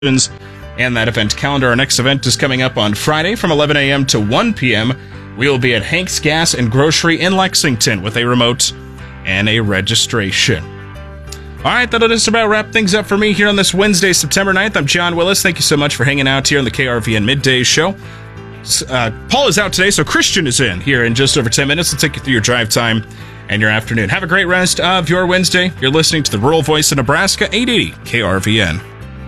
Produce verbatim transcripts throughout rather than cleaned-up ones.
and that event calendar. Our next event is coming up on Friday from eleven a.m. to one p.m. We will be at Hank's Gas and Grocery in Lexington with a remote and a registration. All right, that'll just about wrap things up for me here on this Wednesday, September ninth. I'm John Willis. Thank you so much for hanging out here on the K R V N Midday Show. Uh, Paul is out today, so Christian is in here in just over ten minutes to take you through your drive time and your afternoon. Have a great rest of your Wednesday. You're listening to the Rural Voice of Nebraska, eight eighty K R V N.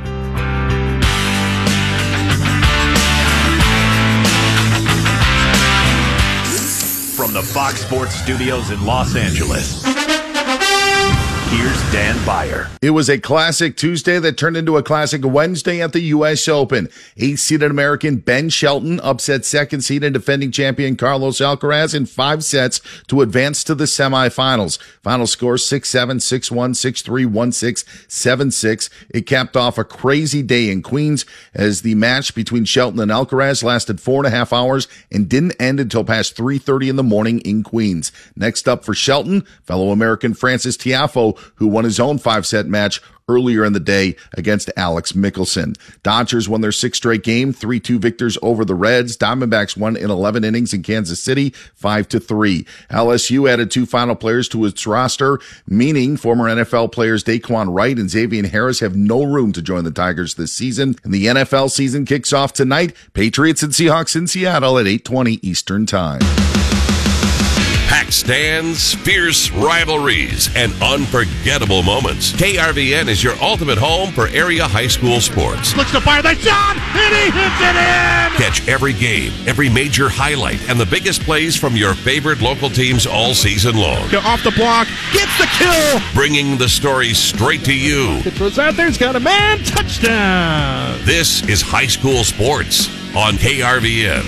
From the Fox Sports Studios in Los Angeles, here's Dan Beyer. It was a classic Tuesday that turned into a classic Wednesday at the U S Open. Eighth-seeded American Ben Shelton upset second-seeded defending champion Carlos Alcaraz in five sets to advance to the semifinals. Final score six seven, six one, six three, one six, seven six. It capped off a crazy day in Queens as the match between Shelton and Alcaraz lasted four and a half hours and didn't end until past three thirty in the morning in Queens. Next up for Shelton, fellow American Francis Tiafoe, who won his own five-set match earlier in the day against Alex Mickelson. Dodgers won their sixth straight game, three two victors over the Reds. Diamondbacks won in eleven innings in Kansas City, five to three. L S U added two final players to its roster, meaning former N F L players Daquan Wright and Xavier Harris have no room to join the Tigers this season. And the N F L season kicks off tonight. Patriots and Seahawks in Seattle at eight twenty Eastern Time. Packed stands, fierce rivalries, and unforgettable moments. K R V N is your ultimate home for area high school sports. Looks to fire the shot, and he hits it in! Catch every game, every major highlight, and the biggest plays from your favorite local teams all season long. Go off the block, gets the kill! Bringing the story straight to you. It throws out there, he's got a man, touchdown! This is high school sports on K R V N.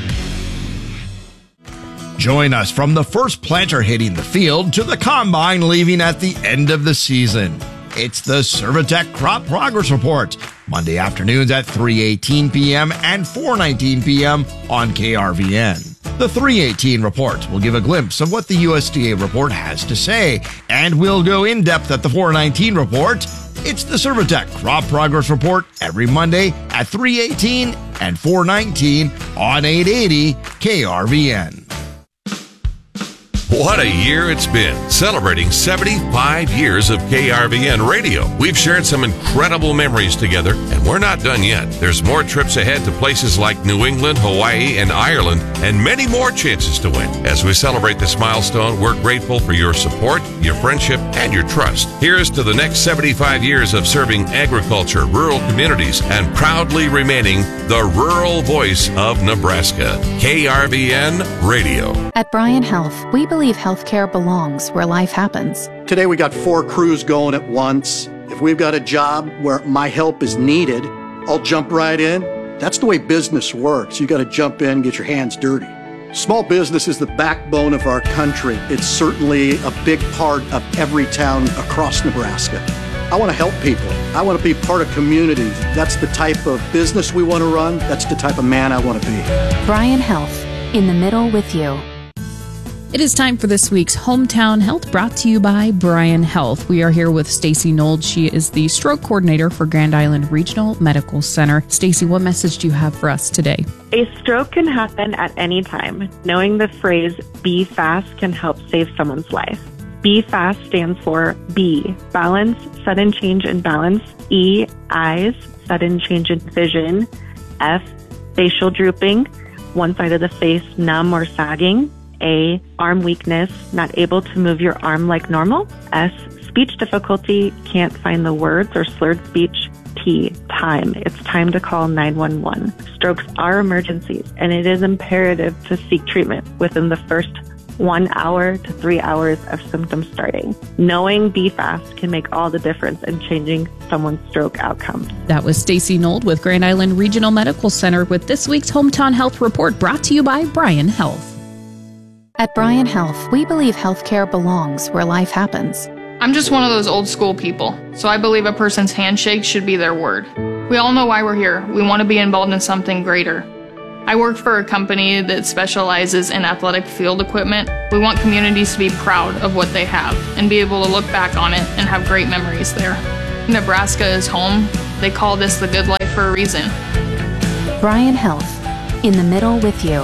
Join us from the first planter hitting the field to the combine leaving at the end of the season. It's the Servitec Crop Progress Report, Monday afternoons at three eighteen p.m. and four nineteen p.m. on K R V N. The three eighteen report will give a glimpse of what the U S D A report has to say, and we'll go in depth at the four nineteen report. It's the Servitec Crop Progress Report every Monday at three eighteen and four nineteen on eight eighty K R V N. What a year it's been, celebrating seventy-five years of K R V N radio. We've shared some incredible memories together, and we're not done yet. There's more trips ahead to places like New England, Hawaii, and Ireland, and many more chances to win. As we celebrate this milestone, we're grateful for your support, your friendship, and your trust. Here's to the next seventy-five years of serving agriculture, rural communities, and proudly remaining the rural voice of Nebraska. K R V N Radio. At Bryan Health, we believe healthcare belongs where life happens. Today we got four crews going at once. If we've got a job where my help is needed, I'll jump right in. That's the way business works. You got to jump in, get your hands dirty. Small business is the backbone of our country. It's certainly a big part of every town across Nebraska. I want to help people. I want to be part of communities. That's the type of business we want to run. That's the type of man I want to be. Bryan Health, in the middle with you. It is time for this week's Hometown Health, brought to you by Bryan Health. We are here with Stacy Nold. She is the stroke coordinator for Grand Island Regional Medical Center. Stacy, what message do you have for us today? A stroke can happen at any time. Knowing the phrase "be fast" can help save someone's life. B FAST stands for B, balance, sudden change in balance. E, eyes, sudden change in vision. F, facial drooping, one side of the face numb or sagging. A, arm weakness, not able to move your arm like normal. S, speech difficulty, can't find the words or slurred speech. T, time. It's time to call nine one one. Strokes are emergencies, and it is imperative to seek treatment within the first one hour to three hours of symptoms starting. Knowing B FAST can make all the difference in changing someone's stroke outcomes. That was Stacy Nold with Grand Island Regional Medical Center with this week's Hometown Health Report, brought to you by Bryan Health. At Bryan Health, we believe healthcare belongs where life happens. I'm just one of those old school people, so I believe a person's handshake should be their word. We all know why we're here. We want to be involved in something greater. I work for a company that specializes in athletic field equipment. We want communities to be proud of what they have and be able to look back on it and have great memories there. Nebraska is home, They call this the good life for a reason. Bryan Health, in the middle with you.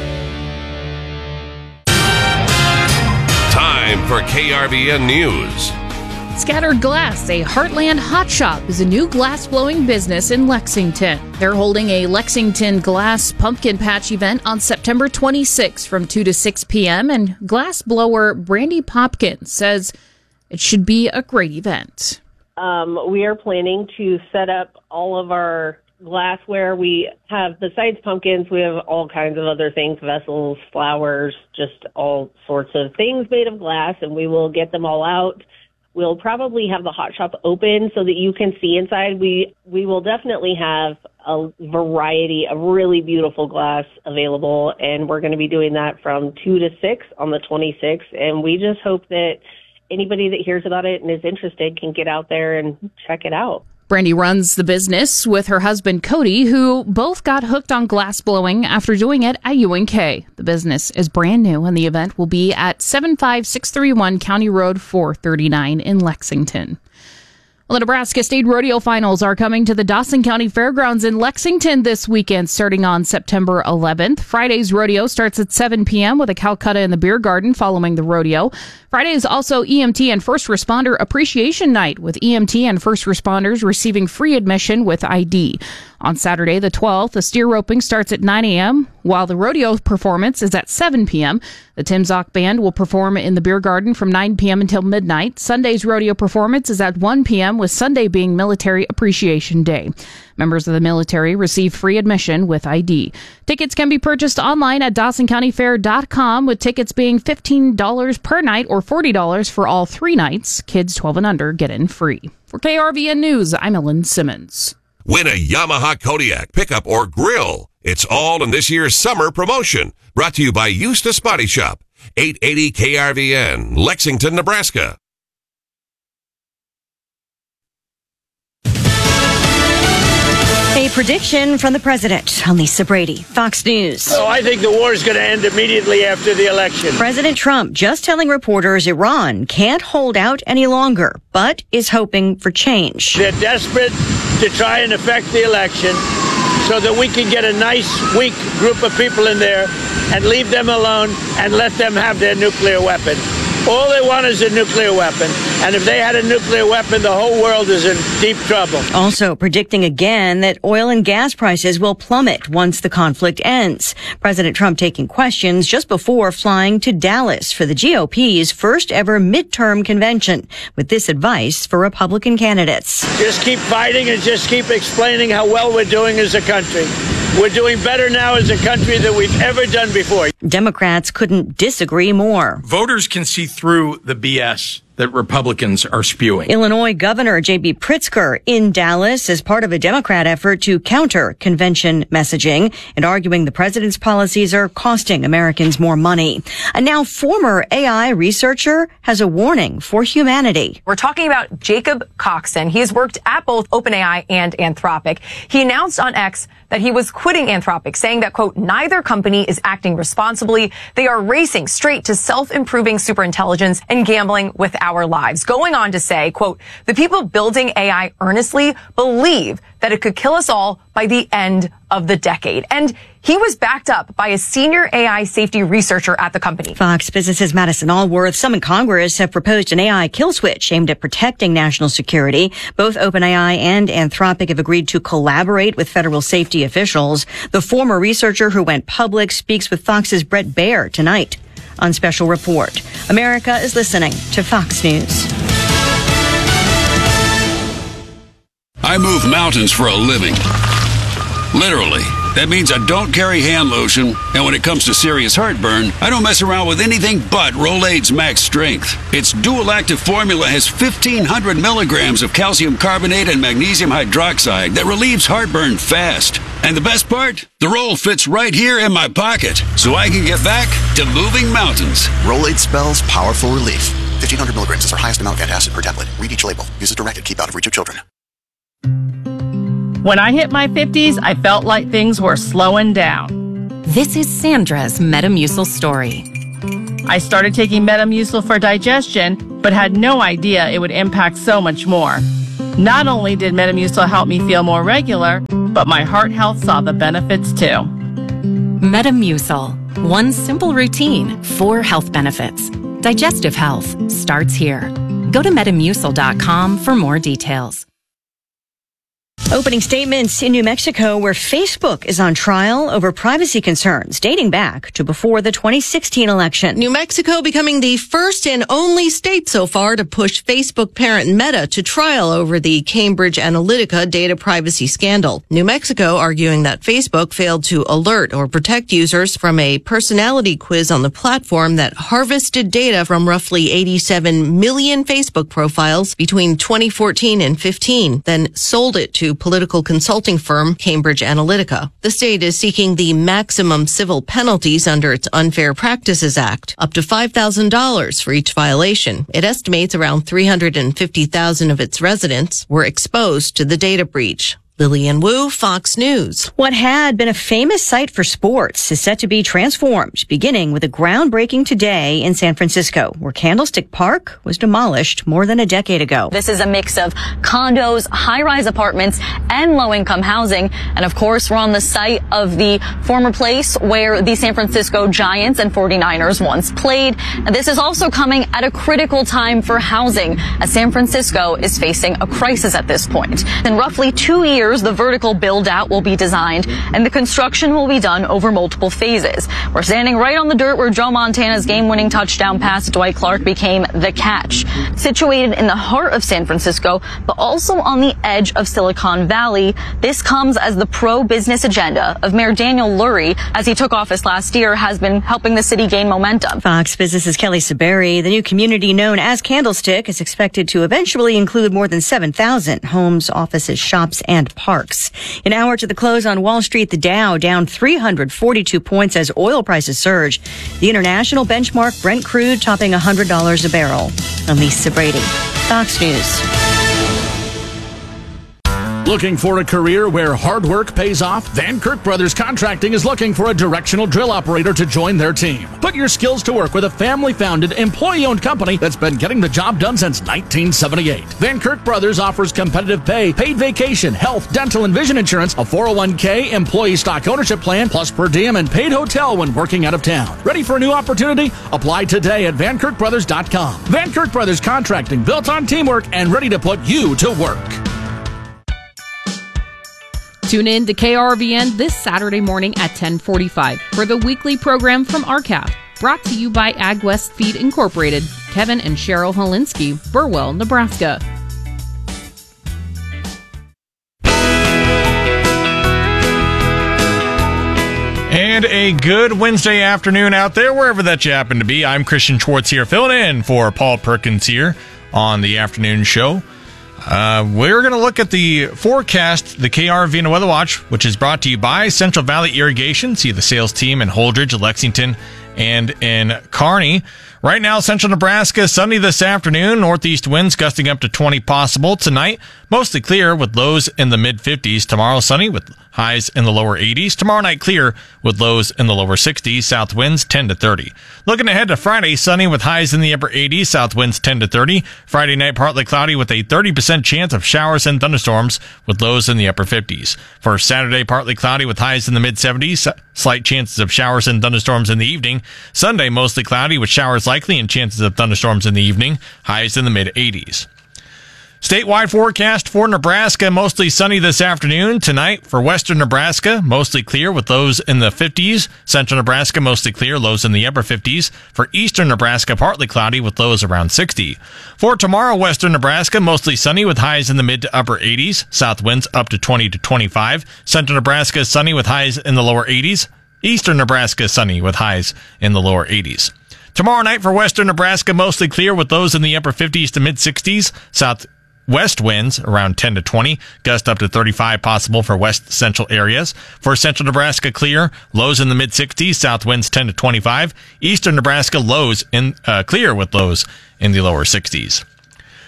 Time for K R V N News. Scattered Glass, a Heartland hot shop, is a new glass-blowing business in Lexington. They're holding a Lexington Glass Pumpkin Patch event on September twenty-sixth from two to six p.m., and glass blower Brandy Popkins says it should be a great event. Um, we are planning to set up all of our glassware. We have, besides pumpkins, we have all kinds of other things, vessels, flowers, just all sorts of things made of glass, and we will get them all out. We'll probably have the hot shop open so that you can see inside. We we will definitely have a variety of really beautiful glass available, and we're going to be doing that from two to six on the twenty-sixth, and we just hope that anybody that hears about it and is interested can get out there and check it out. Brandy runs the business with her husband, Cody, who both got hooked on glass blowing after doing it at U N K. The business is brand new, and the event will be at seven five six three one County Road four thirty-nine in Lexington. Well, the Nebraska State Rodeo Finals are coming to the Dawson County Fairgrounds in Lexington this weekend, starting on September eleventh. Friday's rodeo starts at seven p.m. with a Calcutta in the beer garden following the rodeo. Friday is also E M T and First Responder Appreciation Night, with E M T and first responders receiving free admission with I D. On Saturday, the twelfth, the steer roping starts at nine a.m., while the rodeo performance is at seven p.m. The Tim Zock Band will perform in the beer garden from nine p.m. until midnight. Sunday's rodeo performance is at one p.m., with Sunday being Military Appreciation Day. Members of the military receive free admission with I D. Tickets can be purchased online at Dawson County Fair dot com, with tickets being fifteen dollars per night or forty dollars for all three nights. Kids twelve and under get in free. For K R V N News, I'm Ellen Simmons. Win a Yamaha Kodiak pickup or grill. It's all in this year's summer promotion. Brought to you by Eustis Body Shop. eight eighty K R V N, Lexington, Nebraska. A prediction from the president. I'm Lisa Brady, Fox News. Oh, I think the war is going to end immediately after the election. President Trump just telling reporters Iran can't hold out any longer, but is hoping for change. They're desperate to try and affect the election so that we can get a nice, weak group of people in there and leave them alone and let them have their nuclear weapon. All they want is a nuclear weapon. And if they had a nuclear weapon, the whole world is in deep trouble. Also predicting again that oil and gas prices will plummet once the conflict ends. President Trump taking questions just before flying to Dallas for the G O P's first ever midterm convention, with this advice for Republican candidates. Just keep fighting and just keep explaining how well we're doing as a country. We're doing better now as a country than we've ever done before. Democrats couldn't disagree more. Voters can see through the B S that Republicans are spewing. Illinois Governor J B Pritzker in Dallas as part of a Democrat effort to counter convention messaging and arguing the president's policies are costing Americans more money. A now former A I researcher has a warning for humanity. We're talking about Jacob Coxon. He has worked at both OpenAI and Anthropic. He announced on X that he was quitting Anthropic, saying that, quote, neither company is acting responsibly. They are racing straight to self-improving superintelligence and gambling with our lives. Going on to say, quote, the people building A I earnestly believe that it could kill us all by the end of the decade. And he was backed up by a senior A I safety researcher at the company. Fox Business's Madison Allworth. Some in Congress have proposed an A I kill switch aimed at protecting national security. Both OpenAI and Anthropic have agreed to collaborate with federal safety officials. The former researcher who went public speaks with Fox's Brett Baer tonight on Special Report. America is listening to Fox News. I move mountains for a living. Literally. That means I don't carry hand lotion, and when it comes to serious heartburn, I don't mess around with anything but Rolaids Max Strength. Its dual-active formula has fifteen hundred milligrams of calcium carbonate and magnesium hydroxide that relieves heartburn fast. And the best part? The roll fits right here in my pocket, so I can get back to moving mountains. Rolaids spells powerful relief. fifteen hundred milligrams is our highest amount of antacid per tablet. Read each label. Use as directed. Keep out of reach of children. When I hit my fifties, I felt like things were slowing down. This is Sandra's Metamucil story. I started taking Metamucil for digestion, but had no idea it would impact so much more. Not only did Metamucil help me feel more regular, but my heart health saw the benefits too. Metamucil. One simple routine, four health benefits. Digestive health starts here. Go to metamucil dot com for more details. Opening statements in New Mexico, where Facebook is on trial over privacy concerns dating back to before the twenty sixteen election. New Mexico becoming the first and only state so far to push Facebook parent Meta to trial over the Cambridge Analytica data privacy scandal. New Mexico arguing that Facebook failed to alert or protect users from a personality quiz on the platform that harvested data from roughly eighty-seven million Facebook profiles between twenty fourteen and fifteen, then sold it to political consulting firm Cambridge Analytica. The state is seeking the maximum civil penalties under its Unfair Practices Act, up to five thousand dollars for each violation. It estimates around three hundred fifty thousand of its residents were exposed to the data breach. Lillian Wu, Fox News. What had been a famous site for sports is set to be transformed, beginning with a groundbreaking today in San Francisco, where Candlestick Park was demolished more than a decade ago. This is a mix of condos, high-rise apartments, and low-income housing. And of course, we're on the site of the former place where the San Francisco Giants and forty-niners once played. And this is also coming at a critical time for housing, as San Francisco is facing a crisis at this point. In roughly two years, the vertical build-out will be designed, and the construction will be done over multiple phases. We're standing right on the dirt where Joe Montana's game-winning touchdown pass to Dwight Clark became the catch. Situated in the heart of San Francisco, but also on the edge of Silicon Valley, this comes as the pro-business agenda of Mayor Daniel Lurie, as he took office last year, has been helping the city gain momentum. Fox Business's Kelly Saberi. The new community known as Candlestick is expected to eventually include more than seven thousand homes, offices, shops, and parks. An hour to the close on Wall Street, the Dow down three hundred forty-two points as oil prices surge. The international benchmark Brent crude topping one hundred dollars a barrel. I'm Lisa Brady, Fox News. Looking for a career where hard work pays off? Van Kirk Brothers Contracting is looking for a directional drill operator to join their team. Put your skills to work with a family-founded, employee-owned company that's been getting the job done since nineteen seventy-eight. Van Kirk Brothers offers competitive pay, paid vacation, health, dental, and vision insurance, a four oh one k, employee stock ownership plan, plus per diem and paid hotel when working out of town. Ready for a new opportunity? Apply today at van kirk brothers dot com. Van Kirk Brothers Contracting, built on teamwork and ready to put you to work. Tune in to K R V N this Saturday morning at ten forty-five for the weekly program from R C A F, brought to you by AgWest Feed Incorporated. Kevin and Cheryl Holinsky, Burwell, Nebraska. And a good Wednesday afternoon out there, wherever that you happen to be. I'm Christian Schwartz here, filling in for Paul Perkins here on the afternoon show. Uh, we're going to look at the forecast, the K R V N Weather Watch, which is brought to you by Central Valley Irrigation. See the sales team in Holdridge, Lexington, and in Kearney. Right now, central Nebraska, sunny this afternoon. Northeast winds gusting up to twenty possible. Tonight, mostly clear with lows in the mid-fifties. Tomorrow, sunny with highs in the lower eighties. Tomorrow night, clear with lows in the lower sixties. South winds ten to thirty. Looking ahead to Friday, sunny with highs in the upper eighties. South winds ten to thirty. Friday night, partly cloudy with a thirty percent chance of showers and thunderstorms with lows in the upper fifties. For Saturday, partly cloudy with highs in the mid-seventies. Slight chances of showers and thunderstorms in the evening. Sunday, mostly cloudy with showers likely and chances of thunderstorms in the evening. Highs in the mid-eighties. Statewide forecast for Nebraska, mostly sunny this afternoon. Tonight for western Nebraska, mostly clear with lows in the fifties. Central Nebraska, mostly clear, lows in the upper fifties. For eastern Nebraska, partly cloudy with lows around sixty. For tomorrow, western Nebraska, mostly sunny with highs in the mid to upper eighties. South winds up to twenty to twenty-five. Central Nebraska, sunny with highs in the lower eighties. Eastern Nebraska, sunny with highs in the lower eighties. Tomorrow night for western Nebraska, mostly clear with lows in the upper fifties to mid-sixties. Southwest winds around ten to twenty. Gust up to thirty-five possible for west central areas. For central Nebraska, clear. Lows in the mid-sixties. South winds ten to twenty-five. Eastern Nebraska, lows in uh, clear with lows in the lower sixties.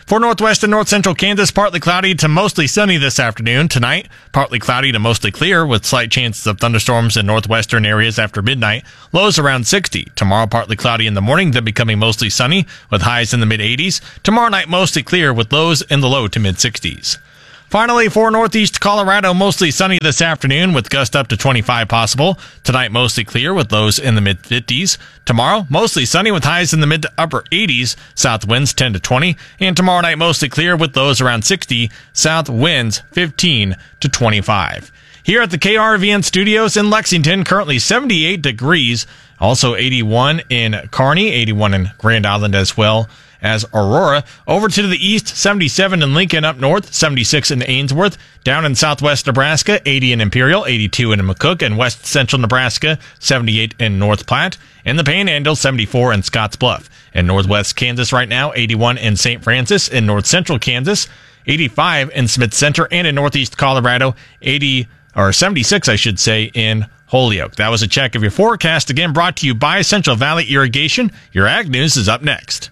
For northwest and north central Kansas, partly cloudy to mostly sunny this afternoon. Tonight, partly cloudy to mostly clear with slight chances of thunderstorms in northwestern areas after midnight. Lows around sixty. Tomorrow, partly cloudy in the morning, then becoming mostly sunny with highs in the mid eighties. Tomorrow night, mostly clear with lows in the low to mid sixties. Finally, for northeast Colorado, mostly sunny this afternoon with gusts up to twenty-five possible. Tonight, mostly clear with lows in the mid fifties. Tomorrow, mostly sunny with highs in the mid to upper eighties. South winds ten to twenty. And tomorrow night, mostly clear with lows around sixty. South winds fifteen to twenty-five. Here at the K R V N studios in Lexington, currently seventy-eight degrees. Also eighty-one in Kearney, eighty-one in Grand Island as well as Aurora. Over to the east, seventy-seven in Lincoln. Up north, seventy-six in Ainsworth. Down in southwest Nebraska, eighty in Imperial, eighty-two in McCook. And west central Nebraska, seventy-eight in North Platte. In the Panhandle, seventy-four in Scotts Bluff. In northwest Kansas right now, eighty-one in Saint Francis. In north central Kansas, eighty-five in Smith Center. And in northeast Colorado, eighty or seventy-six, I should say, in Holyoke. That was a check of your forecast. Again, brought to you by Central Valley Irrigation. Your Ag News is up next.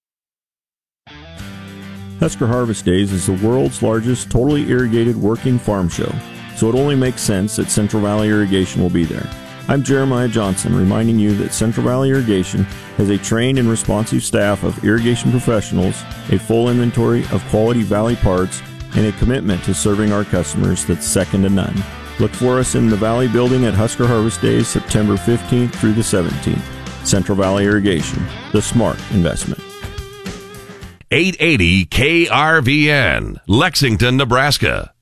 Husker Harvest Days is the world's largest totally irrigated working farm show, so it only makes sense that Central Valley Irrigation will be there. I'm Jeremiah Johnson, reminding you that Central Valley Irrigation has a trained and responsive staff of irrigation professionals, a full inventory of quality Valley parts, and a commitment to serving our customers that's second to none. Look for us in the Valley Building at Husker Harvest Days, September fifteenth through the seventeenth. Central Valley Irrigation, the smart investment. eight eighty K R V N, Lexington, Nebraska.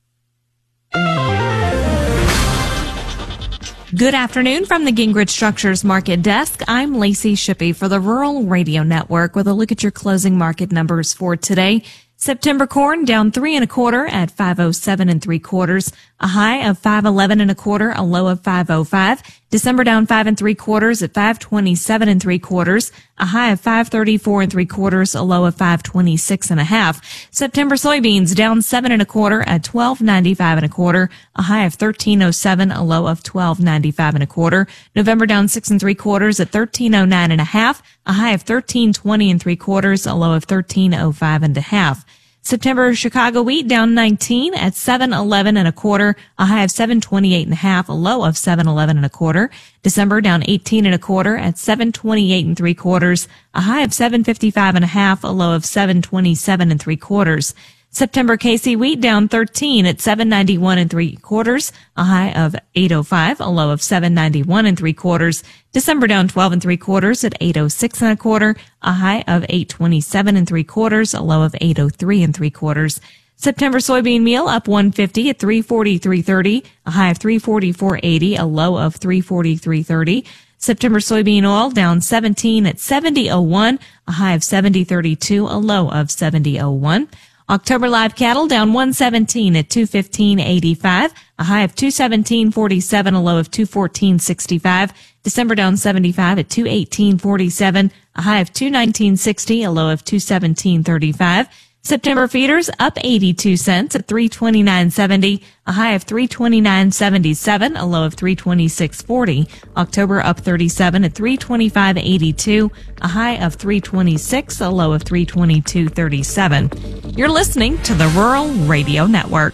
Good afternoon from the Gingrich Structures Market Desk. I'm Lacey Shippey for the Rural Radio Network with a look at your closing market numbers for today. September corn down three and a quarter at five oh seven and three quarters, a high of five eleven and a quarter, a low of five oh five. December down five and three quarters at five twenty-seven and three quarters, a high of five thirty-four and three quarters, a low of five twenty-six and a half. September soybeans down seven and a quarter at twelve ninety-five and a quarter, a high of thirteen oh seven, a low of twelve ninety-five and a quarter. November down six and three quarters at thirteen oh nine and a half, a high of thirteen twenty and three quarters, a low of thirteen oh five and a half. September Chicago wheat down nineteen at seven eleven and a quarter, a high of seven twenty-eight and a half, a low of seven eleven and a quarter. December down eighteen and a quarter at seven twenty-eight and three quarters, a high of seven fifty-five and a half, a low of seven twenty-seven and three quarters. September K C wheat down thirteen at seven ninety-one and three quarters, a high of eight oh five, a low of seven ninety-one and three quarters. December down twelve and three quarters at eight oh six and a quarter, a high of eight twenty-seven and three quarters, a low of eight oh three and three quarters. September soybean meal up one fifty at three forty-three thirty, a high of three forty-four eighty, a low of three forty-three thirty. September soybean oil down seventeen at seventy oh one, a high of seventy thirty-two, a low of seventy oh one. October live cattle down one seventeen at two fifteen eighty-five, a high of two seventeen forty-seven, a low of two fourteen sixty-five. December down seventy-five at two eighteen forty-seven, a high of two nineteen sixty, a low of two seventeen thirty-five. September feeders up eighty-two cents at three twenty-nine seventy, a high of three twenty-nine seventy-seven, a low of three twenty-six forty. October up thirty-seven at three twenty-five eighty-two, a high of three twenty-six, a low of three twenty-two thirty-seven. You're listening to the Rural Radio Network.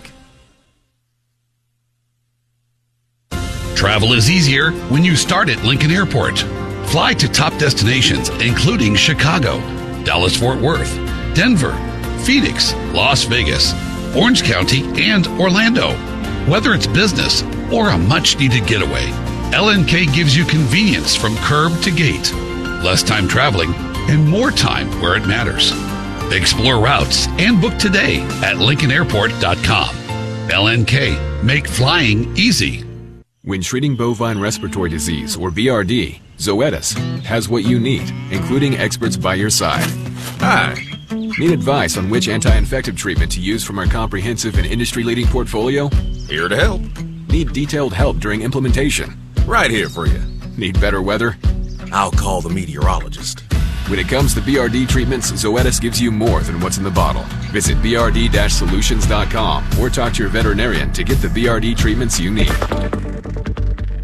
Travel is easier when you start at Lincoln Airport. Fly to top destinations, including Chicago, Dallas-Fort Worth, Denver, Phoenix, Las Vegas, Orange County, and Orlando. Whether it's business or a much-needed getaway, L N K gives you convenience from curb to gate, less time traveling, and more time where it matters. Explore routes and book today at lincoln airport dot com. L N K, make flying easy. When treating bovine respiratory disease, or B R D, Zoetis has what you need, including experts by your side. Hi. Need advice on which anti-infective treatment to use from our comprehensive and industry-leading portfolio? Here to help. Need detailed help during implementation? Right here for you. Need better weather? I'll call the meteorologist. When it comes to B R D treatments, Zoetis gives you more than what's in the bottle. Visit b r d dash solutions dot com or talk to your veterinarian to get the B R D treatments you need.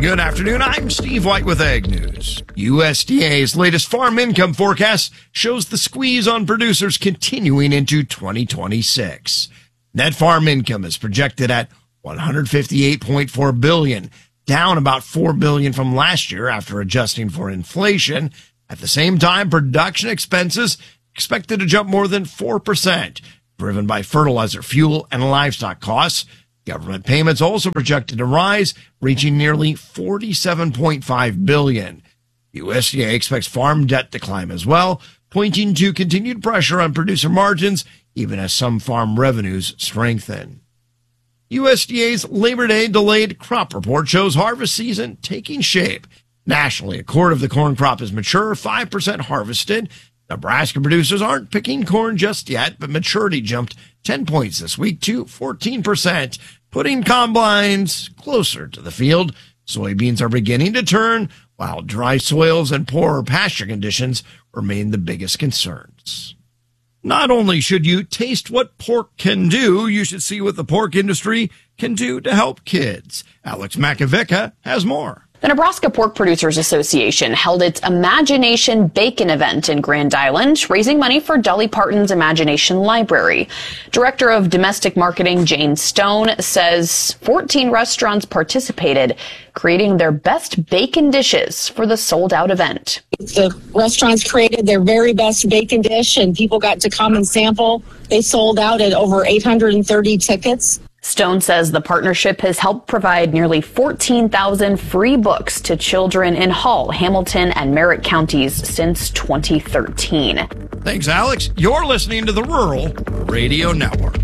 Good afternoon. I'm Steve White with Ag News. U S D A's latest farm income forecast shows the squeeze on producers continuing into twenty twenty-six. Net farm income is projected at one hundred fifty-eight point four billion dollars, down about four billion dollars from last year after adjusting for inflation. At the same time, production expenses expected to jump more than four percent, driven by fertilizer, fuel, and livestock costs. Government payments also projected to rise, reaching nearly forty-seven point five billion dollars. U S D A expects farm debt to climb as well, pointing to continued pressure on producer margins, even as some farm revenues strengthen. U S D A's Labor Day delayed crop report shows harvest season taking shape. Nationally, a quarter of the corn crop is mature, five percent harvested. Nebraska producers aren't picking corn just yet, but maturity jumped ten points this week to fourteen percent, putting combines closer to the field. Soybeans are beginning to turn, while dry soils and poorer pasture conditions remain the biggest concerns. Not only should you taste what pork can do, you should see what the pork industry can do to help kids. Alex Makovica has more. The Nebraska Pork Producers Association held its Imagination Bacon event in Grand Island, raising money for Dolly Parton's Imagination Library. Director of Domestic Marketing Jane Stone says fourteen restaurants participated, creating their best bacon dishes for the sold-out event. The restaurants created their very best bacon dish, and people got to come and sample. They sold out at over eight hundred thirty tickets. Stone says the partnership has helped provide nearly fourteen thousand free books to children in Hall, Hamilton, and Merritt counties since twenty thirteen. Thanks, Alex. You're listening to the Rural Radio Network.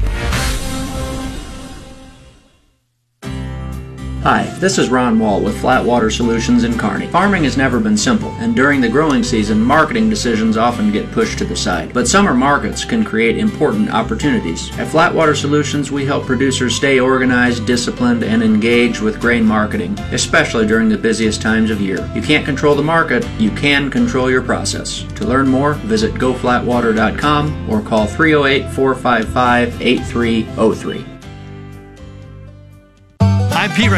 Hi, this is Ron Wall with Flatwater Solutions in Kearney. Farming has never been simple, and during the growing season, marketing decisions often get pushed to the side. But summer markets can create important opportunities. At Flatwater Solutions, we help producers stay organized, disciplined, and engaged with grain marketing, especially during the busiest times of year. You can't control the market, you can control your process. To learn more, visit go flatwater dot com or call three oh eight, four five five, eight three oh three. I'm Pete